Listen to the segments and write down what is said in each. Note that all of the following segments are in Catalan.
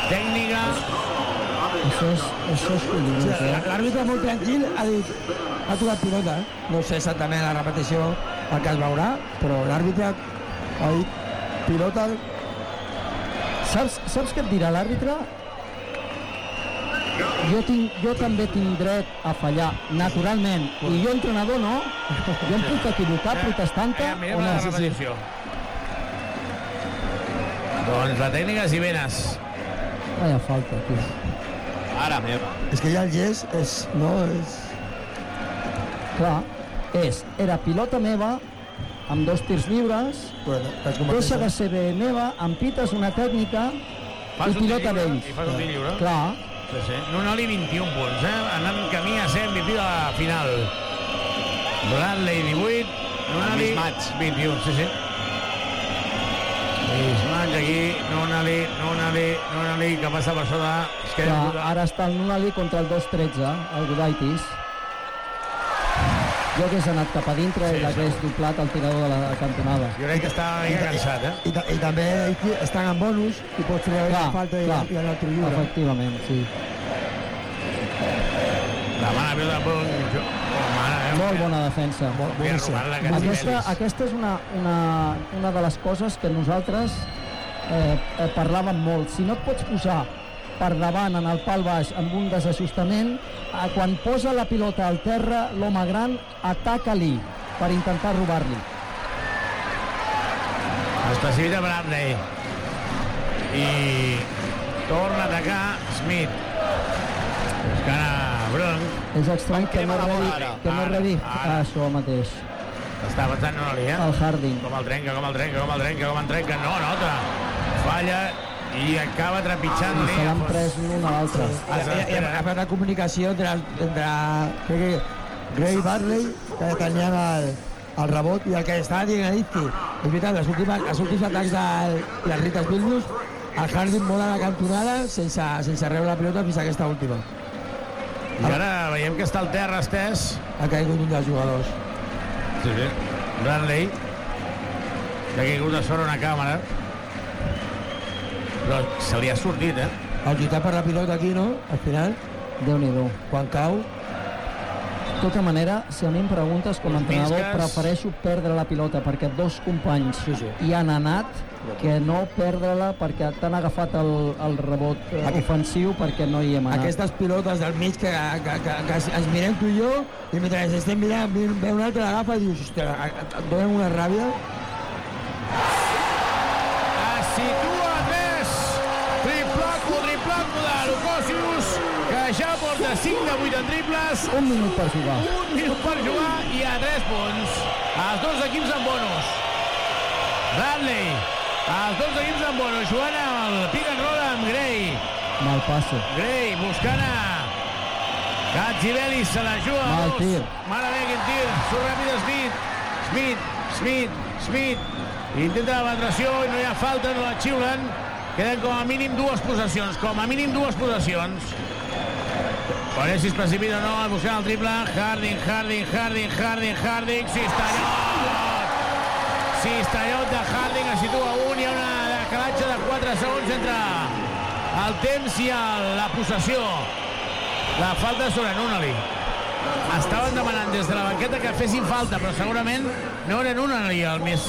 tècnica. Això és collonós, L'àrbitre molt tranquil ha dit, ha tocat pilota, no sé exactament la repetició el que es veurà, però l'àrbitre ha dit pilota. Saps què et dirà l'àrbitre? Jo també tinc dret a fallar, naturalment, i jo, entrenador, no. Jo em puc equivocar protestant-te Mirem o no. la repetició. Doncs la tècnica Sibenes. Vaya falta, tio. Ara meva. És que ja el gest és... No, és... Clar, era pilota meva, amb 2 tirs lliures, deixa de ser bé meva, em pites una tècnica i pilota d'ells. I fas un tir lliure. Clar. Sí. Nunali 21 punts, anant camí a ser MVP de la final. Bradley 18, Nunali 21, sí. Mismatch aquí, Nunali que passa per sota. Clar, ara està el Nunali contra el 2-13, el Gudaitis. Jo hagués anat cap a dintre i l'hagués doblat el tirador de la cantonada. Jo crec que està una mica cansat, I també estan en bonus i pots treure la falta i l'altre lliure. Efectivament, sí. La mala pilota de molt bona defensa. Aquesta és una de les coses que nosaltres parlàvem molt. Si no et pots posar per davant en el pal baix amb un desajustament, quan posa la pilota al terra, l'home gran ataca-li per intentar robar-li. Es precipita Bradley i torna a atacar Smith buscant a Brun. És estrany que no rebi això mateix. Està pensant Nunali, el Harding. Com el trenca, no nota, falla i acaba trepitjant se l'han pres l'un a l'altre. Ha fet la comunicació entre Gray i Barley, que tenien el rebot, i el que estava dient a Dizky. És veritat, els últims atacs del Ritas Vilnius, el Harding mola la cantonada sense rebre la pilota fins a aquesta última. I ara veiem que està al terra estès. Ha caigut un dels jugadors. Sí. Bradley, que ha caigut a sobre una càmera. Però se li ha sortit, El lluitar per la pilota aquí, no? Al final. Déu-n'hi-do. Quan cau. De tota manera, si a mi em preguntes, com a entrenador, prefereixo perdre la pilota perquè 2 companys hi han anat que no perdre-la perquè t'han agafat el rebot ofensiu perquè no hi hem anat. Aquestes pilotes del mig que ens mirem tu i jo i mentre estem mirant, ve un altre, l'agafa i dius, hòstia, et donen una ràbia. Que ja porta 5 de 8 en triples. Un minut per jugar i a 3 punts. Els dos equips en bonus. Bradley, els dos equips en bonus, jugant al pick and roll amb Gray. Mal passe. Gray buscant a Gatzibeli, se la juga. Mal tir. Mare meva, quin tir. Surt ràpid Smith. Intenta la penetració i no hi ha falta, no la xiulen. Queden com a mínim 2 possessions. Veurem si es precipita o no, buscant el triple. Harding. Cistellot de Harding, es situa un. Hi ha una decalatge de 4 segons entre el temps i la possessió. La falta sobre Nunali. Estaven demanant des de la banqueta que fessin falta, però segurament no era Nunali el més...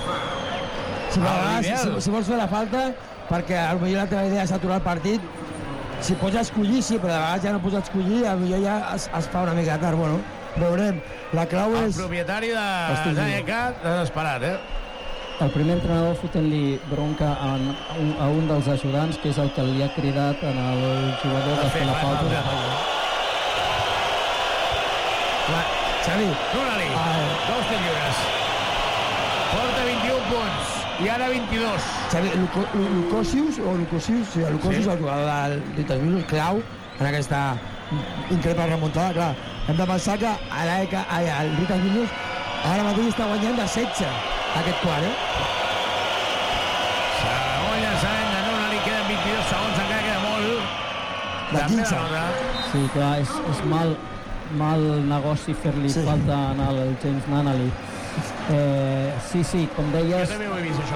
Si vols fer la falta, perquè potser la teva idea és aturar el partit, si pots escollir, sí, però de vegades ja no pots escollir, potser ja es fa una mica tard. Bueno, veurem. La clau és... El propietari de Zanecat, desesperat, El primer entrenador fotent-li bronca a un dels ajudants, que és el que li ha cridat en el jugador que fa la falta. Xavi. Nunali, 2 tirs lliures. Porta 21 punts. I ara 22. Xavi, Lucosius, el jugador del Ritas Vilnius, clau en aquesta increïble remuntada. Clar, hem de pensar que el Ritas Vilnius ara mateix està guanyant de 16 aquest quart, Segon llançament de Nunali, queden 22 segons, encara queda molt. De 15. Sí, clar, és mal negoci fer-li falta al James Nunali. Sí, com deies... Jo també ho he vist, això.